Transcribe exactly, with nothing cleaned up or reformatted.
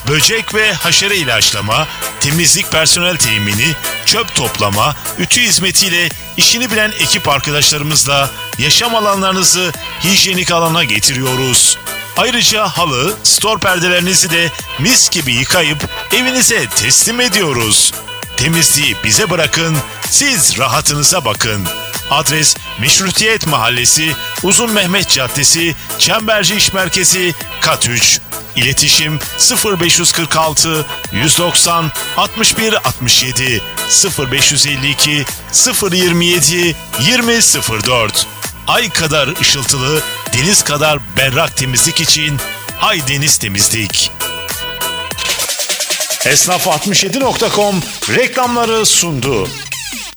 böcek ve haşere ilaçlama, temizlik personel temini, çöp toplama, ütü hizmetiyle işini bilen ekip arkadaşlarımızla yaşam alanlarınızı hijyenik alana getiriyoruz. Ayrıca halı, stor perdelerinizi de mis gibi yıkayıp evinize teslim ediyoruz. Temizliği bize bırakın, siz rahatınıza bakın. Adres Meşrutiyet Mahallesi, Uzun Mehmet Caddesi, Çemberci İş Merkezi, Kat üç. İletişim sıfır beş kırk altı yüz doksan altmış bir altmış yedi sıfır beş elli iki sıfır yirmi yedi yirmi sıfır dört. Ay kadar ışıltılı, deniz kadar berrak temizlik için Ay Deniz Temizlik. Esnaf altmış yedi nokta com reklamları sundu.